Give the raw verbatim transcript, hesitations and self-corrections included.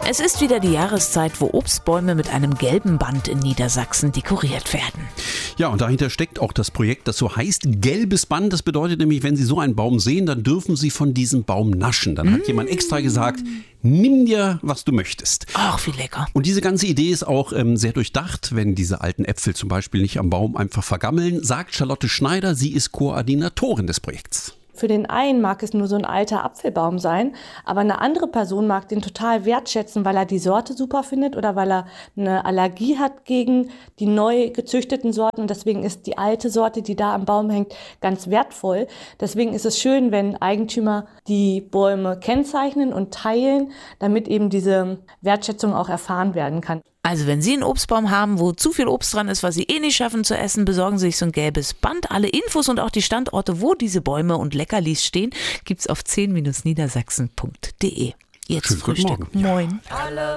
Es ist wieder die Jahreszeit, wo Obstbäume mit einem gelben Band in Niedersachsen dekoriert werden. Ja, und dahinter steckt auch das Projekt, das so heißt Gelbes Band. Das bedeutet nämlich, wenn Sie so einen Baum sehen, dann dürfen Sie von diesem Baum naschen. Dann hat mmh. jemand extra gesagt, nimm dir, was du möchtest. Ach, wie lecker. Und diese ganze Idee ist auch ähm, sehr durchdacht, wenn diese alten Äpfel zum Beispiel nicht am Baum einfach vergammeln, sagt Charlotte Schneider. Sie ist Koordinatorin des Projekts. Für den einen mag es nur so ein alter Apfelbaum sein, aber eine andere Person mag den total wertschätzen, weil er die Sorte super findet oder weil er eine Allergie hat gegen die neu gezüchteten Sorten. Und deswegen ist die alte Sorte, die da am Baum hängt, ganz wertvoll. Deswegen ist es schön, wenn Eigentümer die Bäume kennzeichnen und teilen, damit eben diese Wertschätzung auch erfahren werden kann. Also wenn Sie einen Obstbaum haben, wo zu viel Obst dran ist, was Sie eh nicht schaffen zu essen, besorgen Sie sich so ein gelbes Band. Alle Infos und auch die Standorte, wo diese Bäume und Leckerlis stehen, gibt's auf zehn Niedersachsen punkt de. Jetzt Schönen Frühstück. Morgen. Moin. Ja.